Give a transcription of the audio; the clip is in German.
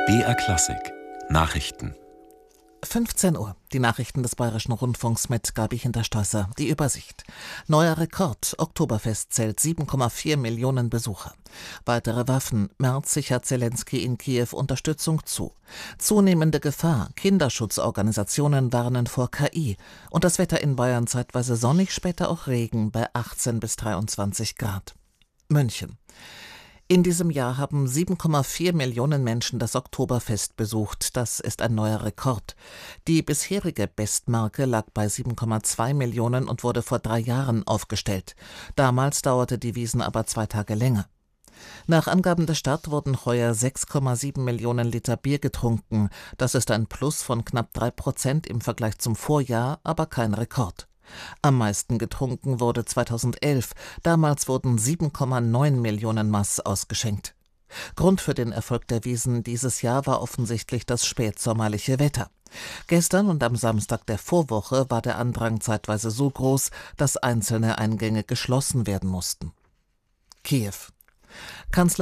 BR Klassik Nachrichten. 15 Uhr. Die Nachrichten des Bayerischen Rundfunks mit Gabi Hinterstoisser. Die Übersicht. Neuer Rekord. Oktoberfest zählt 7,4 Millionen Besucher. Weitere Waffen. Merz sichert Zelensky in Kiew Unterstützung zu. Zunehmende Gefahr. Kinderschutzorganisationen warnen vor KI. Und das Wetter in Bayern zeitweise sonnig, später auch Regen bei 18 bis 23 Grad. München. In diesem Jahr haben 7,4 Millionen Menschen das Oktoberfest besucht. Das ist ein neuer Rekord. Die bisherige Bestmarke lag bei 7,2 Millionen und wurde vor 3 Jahren aufgestellt. Damals dauerte die Wiesn aber 2 Tage länger. Nach Angaben der Stadt wurden heuer 6,7 Millionen Liter Bier getrunken. Das ist ein Plus von knapp 3% im Vergleich zum Vorjahr, aber kein Rekord. Am meisten getrunken wurde 2011. Damals wurden 7,9 Millionen Maß ausgeschenkt. Grund für den Erfolg der Wiesn dieses Jahr war offensichtlich das spätsommerliche Wetter. Gestern und am Samstag der Vorwoche war der Andrang zeitweise so groß, dass einzelne Eingänge geschlossen werden mussten. Kiew. Kanzler